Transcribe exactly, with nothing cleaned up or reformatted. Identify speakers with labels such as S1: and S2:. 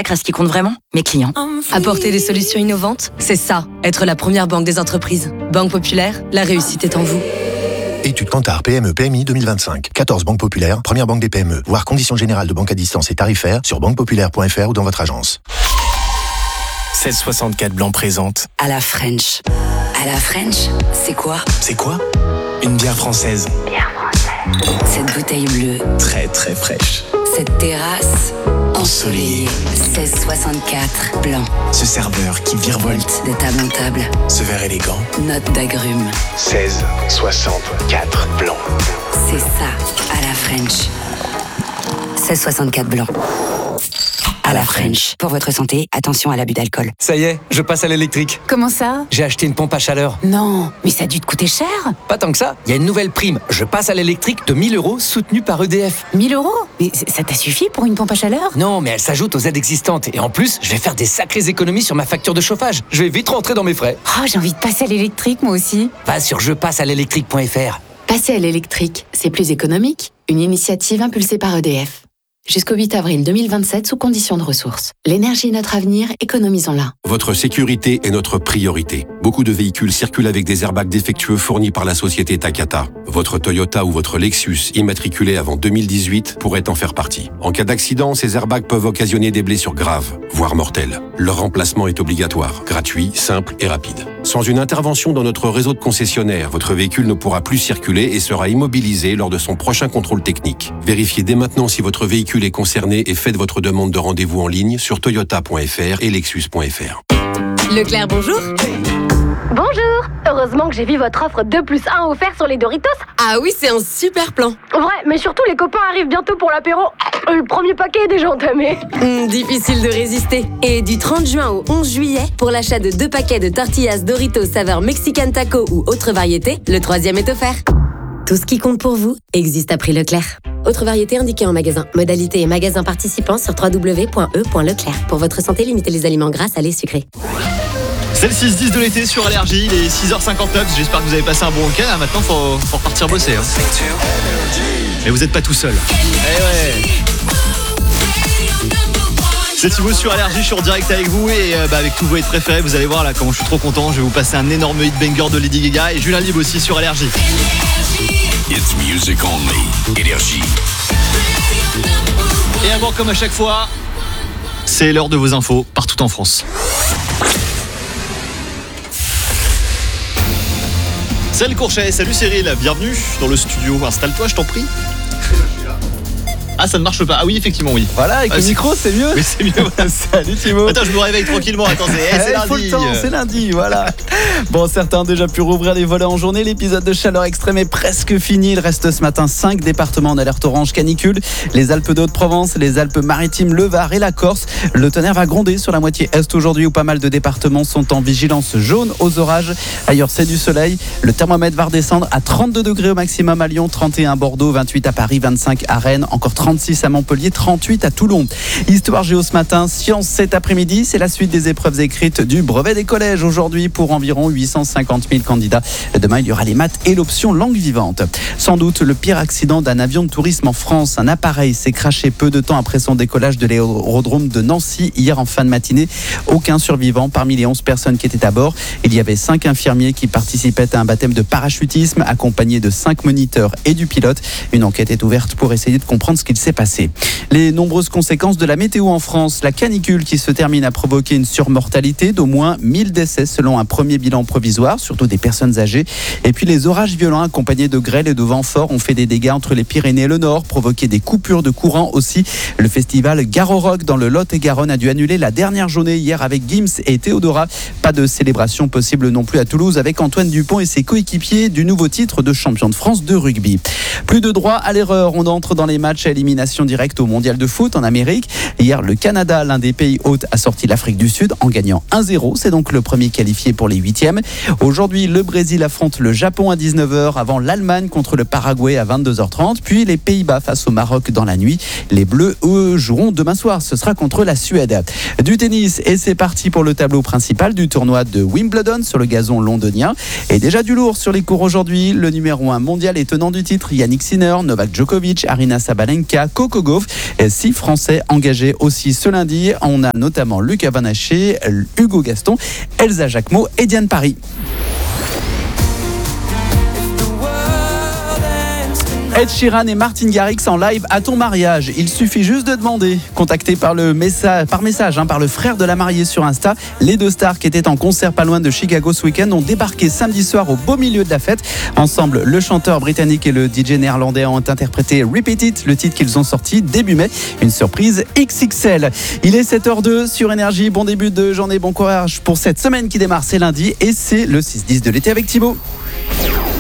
S1: consacre à ce qui compte vraiment, mes clients.
S2: Apporter des solutions innovantes, c'est ça, être la première banque des entreprises. Banque Populaire, la réussite est en vous.
S3: Étude Kantar P M E P M I deux mille vingt-cinq. quatorze banques populaires, première banque des P M E. Voir conditions générales de banque à distance et tarifaires sur banque populaire point f r ou dans votre agence.
S4: seize soixante-quatre Blanc présente.
S5: À la French. À la French, c'est quoi?
S4: C'est quoi? Une bière française.
S5: Bière française. Cette bouteille bleue.
S4: Très très fraîche.
S5: Cette terrasse ensoleillée. seize soixante-quatre Blanc.
S4: Ce serveur qui virevolte
S5: de table en table.
S4: Ce verre élégant.
S5: Note d'agrumes.
S4: seize soixante-quatre Blanc.
S5: C'est ça, à la French. seize soixante-quatre Blanc. À la French. Pour votre santé, attention à l'abus d'alcool.
S6: Ça y est, je passe à l'électrique.
S7: Comment ça?
S6: J'ai acheté une pompe à chaleur.
S7: Non, mais ça a dû te coûter cher.
S6: Pas tant que ça, il y a une nouvelle prime. Je passe à l'électrique de mille euros soutenue par E D F.
S7: mille euros? Mais ça t'a suffi pour une pompe à chaleur?
S6: Non, mais elle s'ajoute aux aides existantes. Et en plus, je vais faire des sacrées économies sur ma facture de chauffage. Je vais vite rentrer dans mes frais.
S7: Oh, j'ai envie de passer à l'électrique, moi aussi.
S6: Va sur je passe à l'électrique point f r.
S8: Passer à l'électrique, c'est plus économique. Une initiative impulsée par E D F. Jusqu'au huit avril deux mille vingt-sept, sous conditions de ressources. L'énergie est notre avenir, économisons-la.
S9: Votre sécurité est notre priorité. Beaucoup de véhicules circulent avec des airbags défectueux fournis par la société Takata. Votre Toyota ou votre Lexus, immatriculé avant deux mille dix-huit, pourrait en faire partie. En cas d'accident, ces airbags peuvent occasionner des blessures graves, voire mortelles. Leur remplacement est obligatoire, gratuit, simple et rapide. Sans une intervention dans notre réseau de concessionnaires, votre véhicule ne pourra plus circuler et sera immobilisé lors de son prochain contrôle technique. Vérifiez dès maintenant si votre véhicule est concerné et faites votre demande de rendez-vous en ligne sur toyota point f r et lexus point f r.
S2: Leclerc, bonjour.
S10: Bonjour. Heureusement que j'ai vu votre offre deux plus un offert sur les Doritos.
S2: Ah oui, c'est un super plan.
S10: Ouais, mais surtout les copains arrivent bientôt pour l'apéro. Le premier paquet est déjà entamé.
S2: Mmh, difficile de résister. Et du trente juin au onze juillet, pour l'achat de deux paquets de tortillas Doritos saveur Mexican Taco ou autre variété, le troisième est offert. Tout ce qui compte pour vous existe à prix Leclerc. Autre variété indiquée en magasin. Modalité et magasin participants sur w w w point e point leclerc. Pour votre santé, limitez les aliments gras, salés, sucrés.
S11: C'est le six dix de l'été sur Allergie, il est six heures cinquante-neuf. J'espère que vous avez passé un bon week-end. Maintenant, il faut, faut repartir bosser. Hein. Mais vous n'êtes pas tout seul. Eh ouais. C'est Thibaut sur Allergie, je suis en direct avec vous et euh, bah, avec tous vos hits préférés. Vous allez voir là comment je suis trop content. Je vais vous passer un énorme hit banger de Lady Gaga et Julien Libre aussi sur Allergie.
S12: It's music only. Énergie.
S11: Et avant, comme à chaque fois, c'est l'heure de vos infos partout en France. Cyril Courchet, salut Cyril, bienvenue dans le studio. Installe-toi, je t'en prie. Ah, ça ne marche pas. Ah oui, effectivement, oui.
S13: Voilà, avec ah, le micro, c'est mieux.
S11: Oui, c'est mieux.
S13: Salut Thibaut.
S11: Attends, je me réveille tranquillement. Attends, c'est, hey, c'est lundi.
S13: Faut le temps, c'est lundi, voilà. Bon, certains ont déjà pu rouvrir les volets en journée. L'épisode de chaleur extrême est presque fini. Il reste ce matin cinq départements en alerte orange canicule. Les Alpes de Haute-Provence, les Alpes-Maritimes, le Var et la Corse. Le tonnerre va gronder sur la moitié est aujourd'hui où pas mal de départements sont en vigilance jaune aux orages. Ailleurs, c'est du soleil. Le thermomètre va redescendre à trente-deux degrés au maximum à Lyon, trente et un à Bordeaux, vingt-huit à Paris, vingt-cinq à Rennes, encore trente-six à Montpellier, trente-huit à Toulon. Histoire géo ce matin, sciences cet après-midi, c'est la suite des épreuves écrites du brevet des collèges aujourd'hui pour environ huit cent cinquante mille candidats. Demain, il y aura les maths et l'option langue vivante. Sans doute le pire accident d'un avion de tourisme en France. Un appareil s'est crashé peu de temps après son décollage de l'aérodrome de Nancy hier en fin de matinée. Aucun survivant parmi les onze personnes qui étaient à bord. Il y avait cinq infirmiers qui participaient à un baptême de parachutisme accompagnés de cinq moniteurs et du pilote. Une enquête est ouverte pour essayer de comprendre ce qu'il s'est passé. Les nombreuses conséquences de la météo en France. La canicule qui se termine a provoqué une surmortalité d'au moins mille décès selon un premier bilan provisoire, surtout des personnes âgées. Et puis les orages violents accompagnés de grêle et de vents forts ont fait des dégâts entre les Pyrénées et le Nord, provoqué des coupures de courant aussi. Le festival Garo Rock dans le Lot-et-Garonne a dû annuler la dernière journée hier avec Gims et Théodora. Pas de célébration possible non plus à Toulouse avec Antoine Dupont et ses coéquipiers du nouveau titre de champion de France de rugby. Plus de droit à l'erreur, on entre dans les matchs à élimination directe au mondial de foot en Amérique. Hier, le Canada, l'un des pays hôtes, a sorti l'Afrique du Sud en gagnant un zéro. C'est donc le premier qualifié pour les huitièmes. Aujourd'hui, le Brésil affronte le Japon à dix-neuf heures avant l'Allemagne contre le Paraguay à vingt-deux heures trente. Puis les Pays-Bas face au Maroc dans la nuit. Les Bleus, eux, joueront demain soir. Ce sera contre la Suède. Du tennis et c'est parti pour le tableau principal du tournoi. tournoi de Wimbledon sur le gazon londonien. Et déjà du lourd sur les cours aujourd'hui. Le numéro un mondial et tenant du titre, Yannick Sinner, Novak Djokovic, Aryna Sabalenka, Coco Gauff. Et six Français engagés aussi ce lundi. On a notamment Lucas Van Haché, Hugo Gaston, Elsa Jacquemot et Diane Paris. Ed Sheeran et Martin Garrix en live à ton mariage. Il suffit juste de demander. Contacté par, le message, par message hein, par le frère de la mariée sur Insta, les deux stars qui étaient en concert pas loin de Chicago ce week-end ont débarqué samedi soir au beau milieu de la fête. Ensemble, le chanteur britannique et le D J néerlandais ont interprété Repeat It, le titre qu'ils ont sorti début mai. Une surprise X X L. Il est sept heures deux sur Énergie. Bon début de journée, bon courage pour cette semaine qui démarre, c'est lundi et c'est le six dix de l'été avec Thibaut.